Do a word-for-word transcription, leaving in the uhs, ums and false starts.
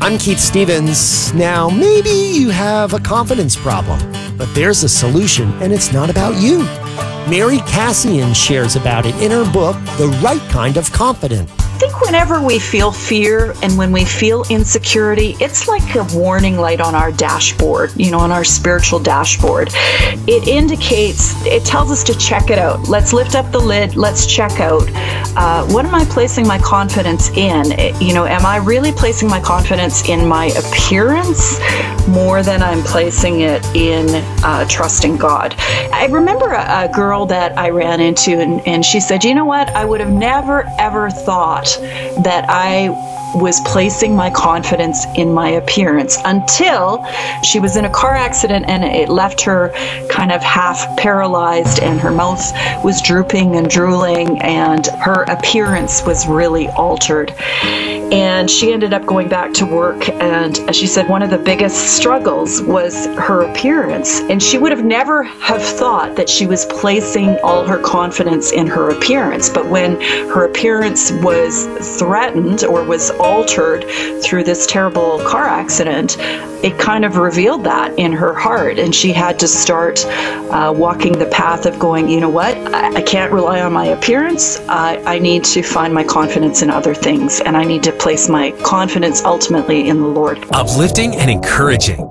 I'm Keith Stevens. Now, maybe you have a confidence problem, but there's a solution, and it's not about you. Mary Cassian shares about it in her book, The Right Kind of Confident. I think whenever we feel fear and when we feel insecurity, it's like a warning light on our dashboard, you know, on our spiritual dashboard. It indicates, it tells us to check it out. Let's lift up the lid. Let's check out. Uh, what am I placing my confidence in? It, you know, am I really placing my confidence in my appearance more than I'm placing it in uh, trusting God? I remember a, a girl that I ran into, and, and she said, you know what? I would have never, ever thought that I was placing my confidence in my appearance until she was in a car accident and it left her kind of half paralyzed and her mouth was drooping and drooling and her appearance was really altered. And she ended up going back to work, and as she said, one of the biggest struggles was her appearance. And she would have never have thought that she was placing all her confidence in her appearance. But when her appearance was threatened or was altered through this terrible car accident, it kind of revealed that in her heart. And she had to start uh, walking the path of going, you know what, I, I can't rely on my appearance. Uh, I need to find my confidence in other things, and I need to place my confidence ultimately in the Lord. Uplifting and encouraging.